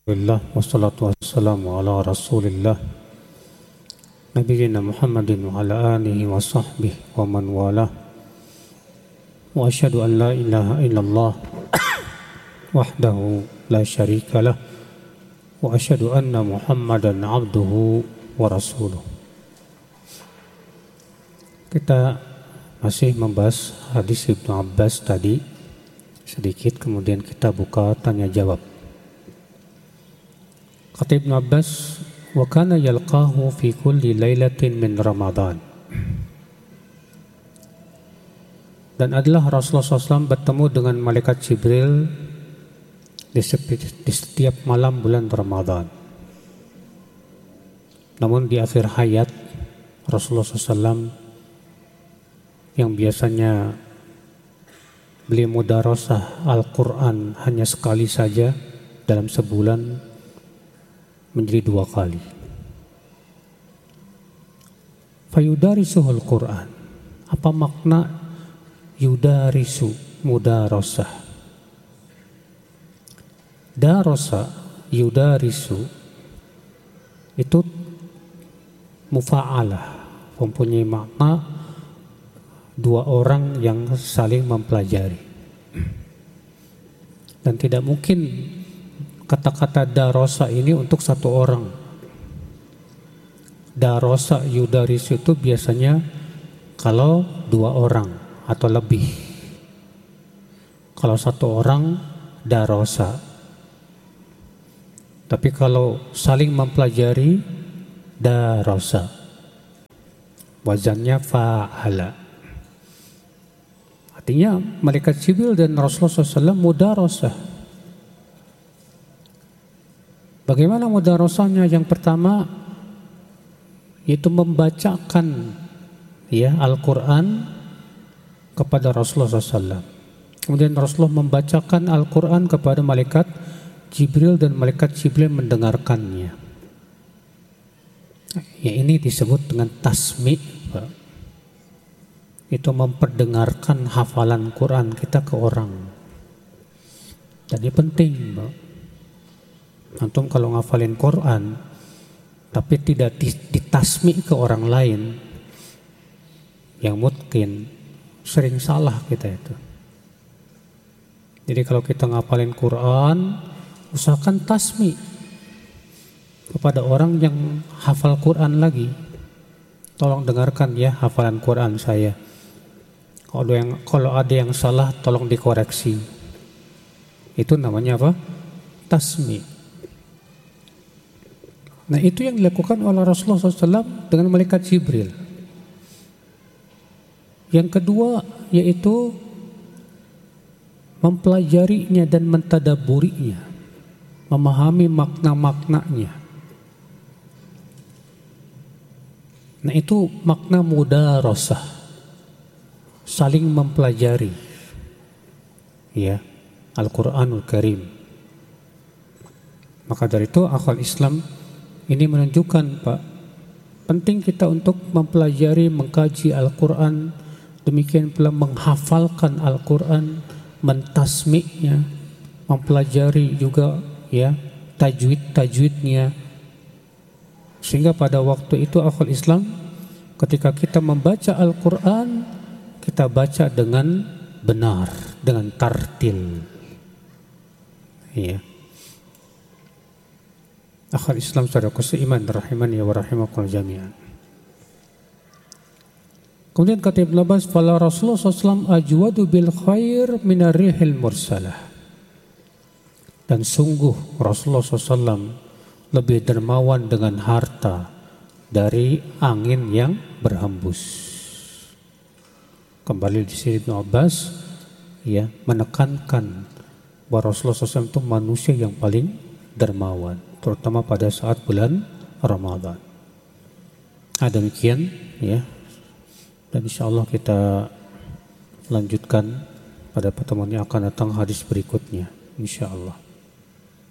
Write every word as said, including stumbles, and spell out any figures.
Alhamdulillah wassalatu wassalamu ala rasulillah Nabiyyina Muhammadin wa ala alihi wa sahbihi wa man walah wa asyhadu an la ilaha illallah wahdahu la syarika lah wa asyhadu anna Muhammadan abduhu wa rasuluh. Kita masih membahas hadis Ibnu Abbas tadi sedikit, kemudian kita buka tanya jawab. Kata Ibnu Abbas, wa kana yalqahu fi kulli lailatin min Ramadan. Dan adalah Rasulullah shallallahu alaihi wasallam bertemu dengan malaikat Jibril di setiap malam bulan Ramadan. Namun di akhir hayat Rasulullah shallallahu alaihi wasallam yang biasanya beliau mudarasah Al-Quran hanya sekali saja dalam sebulan menjadi dua kali. Fayudarisuhul Quran. Apa makna yudarisu, mudarasah? Darasa, yudarisu itu mufa'alah, mempunyai makna dua orang yang saling mempelajari. Dan tidak mungkin kata-kata darosa ini untuk satu orang. Darosa yudarisu itu biasanya kalau dua orang atau lebih. Kalau satu orang darosa. Tapi kalau saling mempelajari darosa. Wazannya fa'ala. Artinya malaikat Jibril dan Rasulullah shallallahu alaihi wasallam mudarasah. Bagaimana mudarasahnya? Yang pertama yaitu membacakan ya Al-Quran kepada Rasulullah shallallahu alaihi wasallam. Kemudian Rasulullah membacakan Al-Quran kepada malaikat Jibril dan malaikat Jibril mendengarkannya. Ya, ini disebut dengan tasmi', Pak. Itu memperdengarkan hafalan Quran kita ke orang. Jadi penting, Pak. Antum kalau ngafalin Quran tapi tidak ditasmi ke orang lain, yang mungkin sering salah kita itu. Jadi kalau kita ngafalin Quran, usahakan tasmi kepada orang yang hafal Quran lagi. Tolong dengarkan ya hafalan Quran saya. Kalau yang kalau ada yang salah tolong dikoreksi. Itu namanya apa? Tasmi. Nah, itu yang dilakukan oleh Rasulullah shallallahu alaihi wasallam dengan malaikat Jibril. Yang kedua yaitu mempelajarinya dan mentadaburinya, memahami makna-maknanya. Nah, itu makna mudarasah, saling mempelajari ya Al-Quranul Karim. Maka dari itu akal Islam ini menunjukkan, Pak, penting kita untuk mempelajari, mengkaji Al-Quran, demikian pula menghafalkan Al-Quran, mentasmi'nya, mempelajari juga ya tajwid-tajwidnya, sehingga pada waktu itu akal Islam ketika kita membaca Al-Quran kita baca dengan benar, dengan tartil ya. Akhal Islam saudara seiman rahimani wa rahimakumullah jami'an. Kemudian kata Ibnu Abbas, fala Rasulullah shallallahu alaihi wasallam ajwadu bil khair minar rihil mursalah. Dan sungguh Rasulullah shallallahu alaihi wasallam lebih dermawan dengan harta dari angin yang berhembus. Kembali di sini Ibnu Abbas ya menekankan bahwa Rasulullah shallallahu alaihi wasallam itu manusia yang paling dermawan, terutama pada saat bulan Ramadan. Nah, demikian ya. Dan insyaallah kita lanjutkan pada pertemuan yang akan datang hadis berikutnya insyaallah.